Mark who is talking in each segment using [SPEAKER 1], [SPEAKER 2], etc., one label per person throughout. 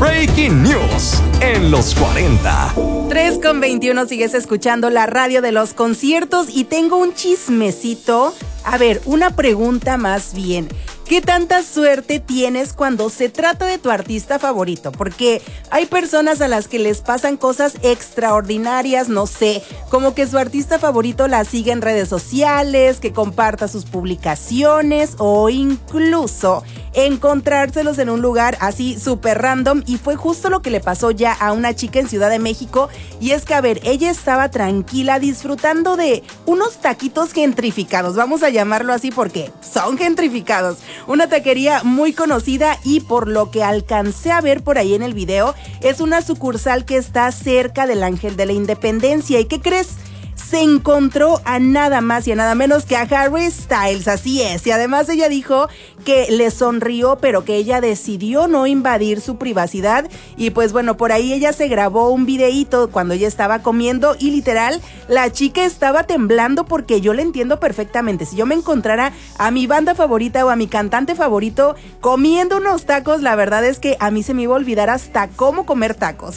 [SPEAKER 1] Breaking News en los 40.
[SPEAKER 2] 3:21, sigues escuchando la radio de los conciertos y tengo un chismecito. A ver, una pregunta más bien. ¿Qué tanta suerte tienes cuando se trata de tu artista favorito? Porque hay personas a las que les pasan cosas extraordinarias, no sé, como que su artista favorito la sigue en redes sociales, que comparta sus publicaciones o incluso encontrárselos en un lugar así súper random, y fue justo lo que le pasó ya a una chica en Ciudad de México. Y es que, a ver, ella estaba tranquila disfrutando de unos taquitos gentrificados, vamos a llamarlo así porque son gentrificados, una taquería muy conocida, y por lo que alcancé a ver por ahí en el video, es una sucursal que está cerca del Ángel de la Independencia. ¿Y qué crees? Se encontró a nada más y a nada menos que a Harry Styles, así es. Y además ella dijo que le sonrió, pero que ella decidió no invadir su privacidad. Y pues bueno, por ahí ella se grabó un videíto cuando ella estaba comiendo y literal, la chica estaba temblando, porque yo le entiendo perfectamente. Si yo me encontrara a mi banda favorita o a mi cantante favorito comiendo unos tacos, la verdad es que a mí se me iba a olvidar hasta cómo comer tacos.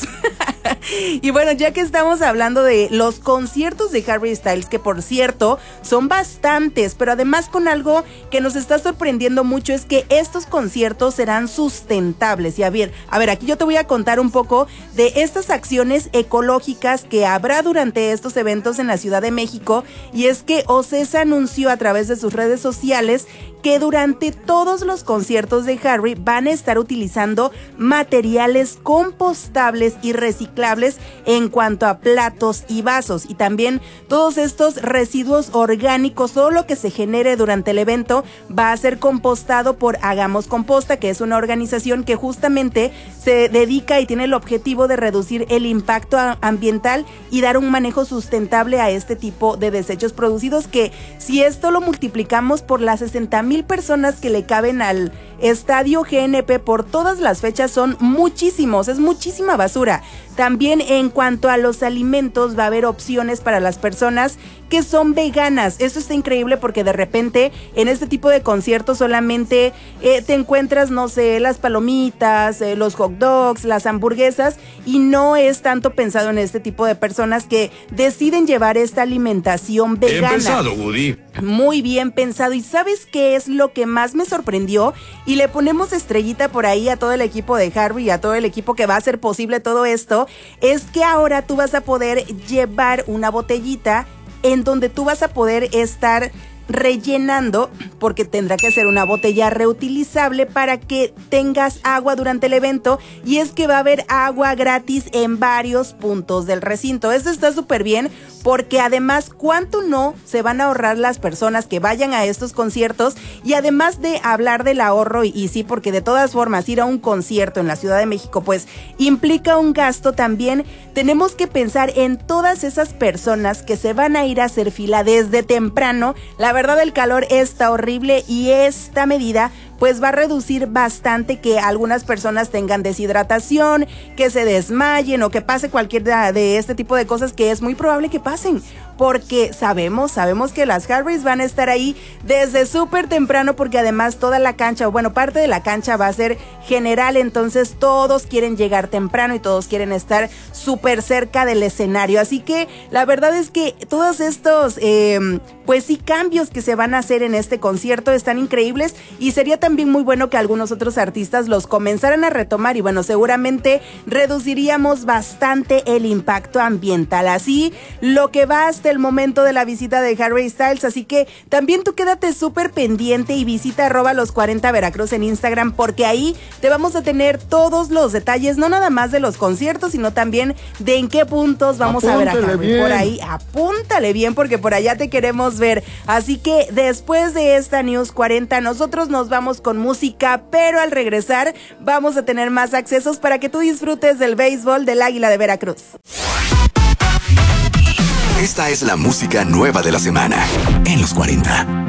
[SPEAKER 2] Y bueno, ya que estamos hablando de los conciertos de Harry Styles, que por cierto son bastantes, pero además con algo que nos está sorprendiendo mucho, es que estos conciertos serán sustentables. Y a ver, aquí yo te voy a contar un poco de estas acciones ecológicas que habrá durante estos eventos en la Ciudad de México. Y es que Ocesa anunció a través de sus redes sociales que durante todos los conciertos de Harry van a estar utilizando materiales compostables y reciclables en cuanto a platos y vasos, y también todos estos residuos orgánicos, todo lo que se genere durante el evento va a ser compostado por Hagamos Composta, que es una organización que justamente se dedica y tiene el objetivo de reducir el impacto ambiental y dar un manejo sustentable a este tipo de desechos producidos, que si esto lo multiplicamos por las 60,000 personas que le caben al estadio GNP por todas las fechas, son muchísimos, es muchísima basura. También en cuanto a los alimentos va a haber opciones para las personas que son veganas. Eso está increíble, porque de repente en este tipo de conciertos solamente te encuentras, no sé, las palomitas, los hot dogs, las hamburguesas, y no es tanto pensado en este tipo de personas que deciden llevar esta alimentación vegana.
[SPEAKER 1] Bien pensado, Woody.
[SPEAKER 2] Muy bien pensado. ¿Y sabes qué es lo que más me sorprendió? Y le ponemos estrellita por ahí a todo el equipo de Harry y a todo el equipo que va a hacer posible todo esto, es que ahora tú vas a poder llevar una botellita en donde tú vas a poder estar rellenando, porque tendrá que ser una botella reutilizable para que tengas agua durante el evento. Y es que va a haber agua gratis en varios puntos del recinto. Esto está súper bien, porque además, ¿cuánto no se van a ahorrar las personas que vayan a estos conciertos? Y además de hablar del ahorro, y sí, porque de todas formas ir a un concierto en la Ciudad de México pues implica un gasto, también tenemos que pensar en todas esas personas que se van a ir a hacer fila desde temprano. La verdad, el calor está horrible, y esta medida pues va a reducir bastante que algunas personas tengan deshidratación, que se desmayen o que pase cualquier de este tipo de cosas, que es muy probable que pasen, porque sabemos que las Harrys van a estar ahí desde súper temprano, porque además toda la cancha, o bueno, parte de la cancha va a ser general, entonces todos quieren llegar temprano y todos quieren estar súper cerca del escenario. Así que la verdad es que todos estos pues sí, cambios que se van a hacer en este concierto están increíbles, y sería también muy bueno que algunos otros artistas los comenzaran a retomar, y bueno, seguramente reduciríamos bastante el impacto ambiental. Así lo que va hasta el momento de la visita de Harry Styles. Así que también tú quédate súper pendiente y visita @los40 Veracruz en Instagram, porque ahí te vamos a tener todos los detalles, no nada más de los conciertos, sino también de en qué puntos vamos a ver a Harry. Bien. Por ahí, apúntale bien, porque por allá te queremos ver. Así que después de esta News 40, nosotros nos vamos con música, pero al regresar vamos a tener más accesos para que tú disfrutes del béisbol del Águila de Veracruz.
[SPEAKER 3] Esta es la música nueva de la semana en los 40.